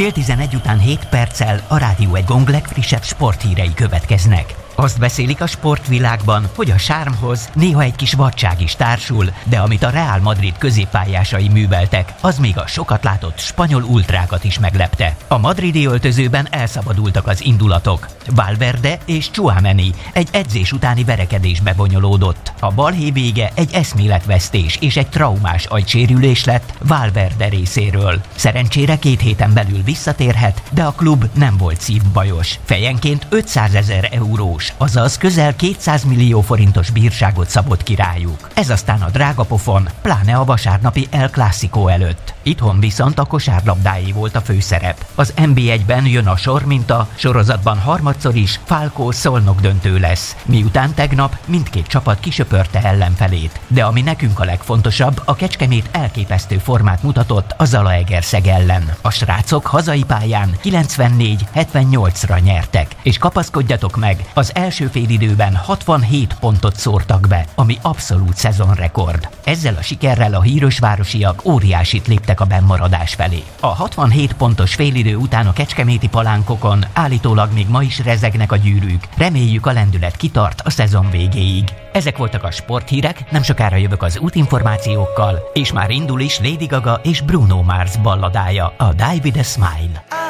Fél 11 után 7 perccel a Rádió egy Gong legfrissebb sporthírei következnek. Azt beszélik a sportvilágban, hogy a sármhoz néha egy kis vadság is társul, de amit a Real Madrid középpályásai műveltek, az még a sokat látott spanyol ultrákat is meglepte. A madridi öltözőben elszabadultak az indulatok. Valverde és Tchouaméni egy edzés utáni verekedésbe bonyolódott. A balhé vége egy eszméletvesztés és egy traumás agysérülés lett Valverde részéről. Szerencsére 2 héten belül visszatérhet, de a klub nem volt szívbajos. Fejenként 500 000 eurós, azaz közel 200 millió forintos bírságot szabott ki rájuk. Ez aztán a drága pofon, pláne a vasárnapi El Clásico előtt. Itthon viszont a kosárlabdáé volt a főszerep. Az NB1-ben jön a sor, mint a sorozatban harmadszor is Falkó-Szolnok döntő lesz, miután tegnap mindkét csapat kisöpörte ellenfelét. De ami nekünk a legfontosabb, a Kecskemét elképesztő formát mutatott a Zalaegerszeg ellen. A srácok hazai pályán 94-78-ra nyertek, és kapaszkodjatok meg, az első félidőben 67 pontot szórtak be, ami abszolút szezonrekord. Ezzel a sikerrel a hírösvárosiak óriásit léptek a bennmaradás felé. A 67 pontos félidő után a kecskeméti palánkokon állítólag még ma is rezegnek a gyűrűk. Reméljük, a lendület kitart a szezon végéig. Ezek voltak a sporthírek, nem sokára jövök az útinformációkkal, és már indul is Lady Gaga és Bruno Mars balladája, a Die With A Smile.